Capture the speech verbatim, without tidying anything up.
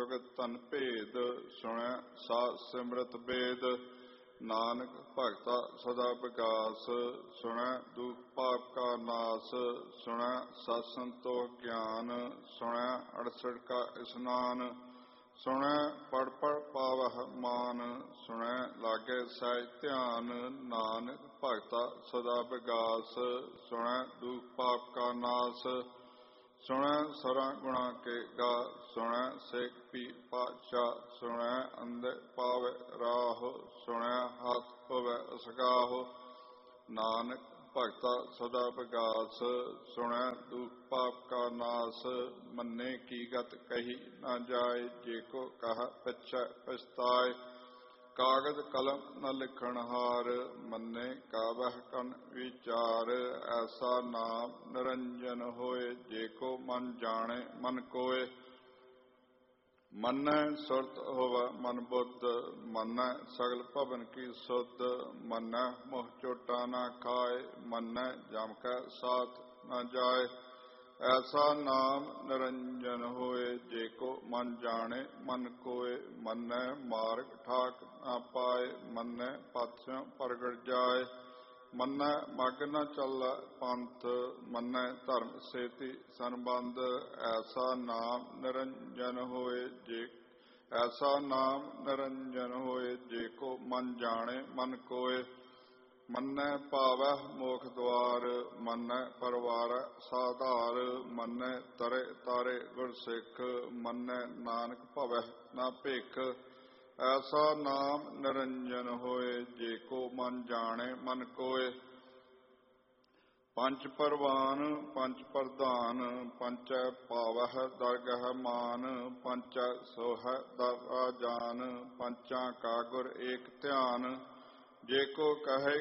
जुगत तन भेद, सुनै साध सिमरत बेद। नानक भगता सदा विकास, सुनै दुख पाप का नाश। सुनै सत संतोष ज्ञान, सुनै अड़सठ का स्नान। सुनै पढ़ पढ़ पावह मान, सुनै लागे सहज ध्यान। नानक भगता सदा विकास, सुनै दुख पाप का नाश। सुनै सरा गुणा के गा, सुनै सिख पी पातशाह। सुनै अंधे पावे राह, सुनै हाथ पवै असगाहो। नानक भगता सदा विकास, सुनै दुख पाप का नाश। मन्ने की गत कही न जाय, जेको कह पिछै पछताय। कागज कलम न लिखण हार, मन्ने काबह कन विचार। ऐसा नाम निरंजन होए, जेको मन जाने मन कोय। मन्नै सुरत होवै मन बुद्ध, मन्नै सगल भवन की सुध। मन्नै मुह चोटा न खाए, मन्नै जम कै साथ न जाए। ऐसा नाम निरंजन होए, जेको मन जाने मन कोय। मन्नै मार्ग ठाक न पाए, मन्नै पाथियों प्रगट जाए। मन्नै मग न चलै पंथ, मन्नै धर्म सेती संबंध। ऐसा नाम निरंजन होए, जे ऐसा नाम निरंजन होए, जेको मन जाने मन कोय। मन्नै पावै मोख द्वार, मन्नै परवारै साधार। मन्नै तरे तारे गुर सिख, मन्नै नानक भवै न भिख। ऐसा नाम निरंजन होए, जेको मन जाने मन कोय। पंच परवान पंच प्रधान, पंचै पावह दरगह मान। पंचै सोहै दर जान, पंचां का गुर एक ध्यान। जेको कहे